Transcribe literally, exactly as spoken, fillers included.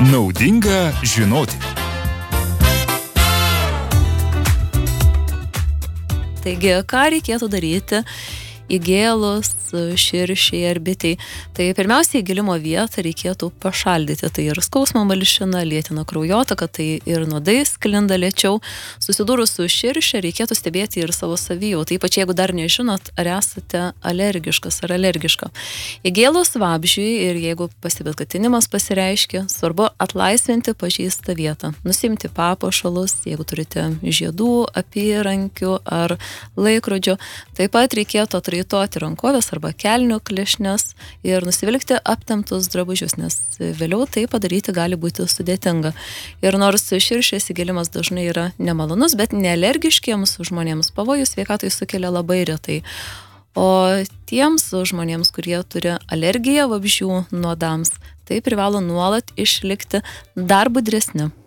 Naudinga žinoti. Taigi, ką reikėtų daryti įgėlus, širšiai ar bitei? Tai pirmiausia, įgėlimo vietą reikėtų pašaldyti. Tai ir skausmo malšina, lėtina kraujotaką, tai ir nuodai sklinda lėčiau. Susidūrus su širšia reikėtų stebėti ir savo savijautą, ypač jeigu dar nežinot, ar esate alergiškas ar alergiška. Įgėlus vabzdžiui ir jeigu pastebėt, kad tinimas pasireiškia, svarbu atlaisvinti pažeistą vietą. Nusimti papuošalus, jeigu turite žiedų, apyrankių ar laikrodžių. Taip pat reikėtų atraitoti rankovės arba kelnių klešnes ir nusivilkti aptemptus drabužius, nes vėliau tai padaryti gali būti sudėtinga. Ir nors širšės įgėlimas dažnai yra nemalonus, bet nealergiškiems žmonėms pavojus sveikatai sukelia labai retai. O tiems žmonėms, kurie turi alergiją vabzdžių nuodams, tai privalo nuolat išlikti dar budresni.